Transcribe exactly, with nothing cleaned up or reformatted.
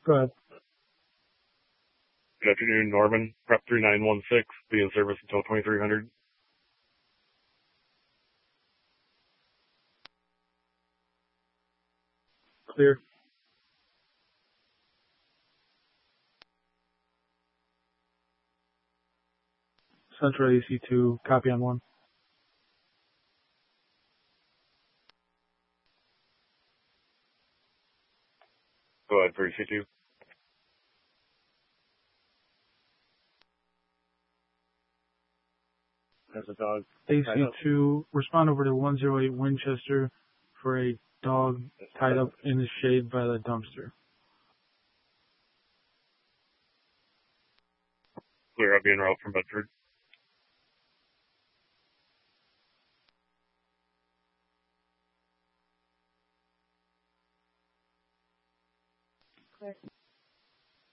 Go ahead. Good afternoon, Norman. Prep three nine one six, be in service until twenty-three hundred. Clear. Central A C two, copy on one. Go ahead for A C two. There's a dog. A C two, respond over to one oh eight Winchester for a dog tied up in the shade by the dumpster. Clear, I'll be en route from Bedford. Clear.